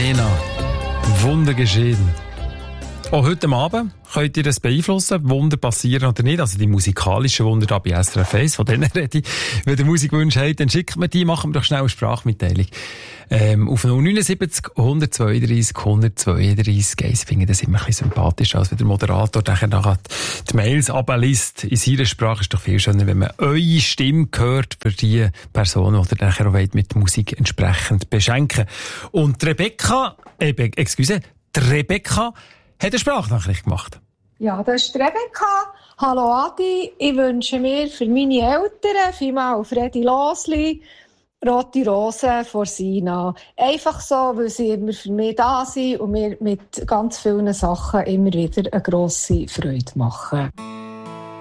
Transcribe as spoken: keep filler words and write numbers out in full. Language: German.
Maddalena. Wunder geschehen. Auch heute Abend könnt ihr das beeinflussen, Wunder passieren oder nicht. Also die musikalischen Wunder da bei S R F eins, von denen rede ich. Wenn ihr Musikwünsche habt, dann schickt mir die, machen wir doch schnell eine Sprachmitteilung. Ähm, auf null neun sieben null, eins zwei drei, eins zwei drei. Ich finde das immer ein bisschen sympathisch, als wenn der Moderator nachher die Mails abliest. In seiner Sprache ist doch viel schöner, wenn man eure Stimme hört für die Personen, die ihr nachher auch mit Musik entsprechend beschenken. Und Rebecca, äh, excuse, die Rebecca hat eine Sprachnachricht gemacht. Ja, das ist Rebecca. Hallo Adi, ich wünsche mir für meine Eltern, vielmal Fredi Losli, Rote Rosen von Sina. Einfach so, weil sie immer für mich da sind und mir mit ganz vielen Sachen immer wieder eine grosse Freude machen.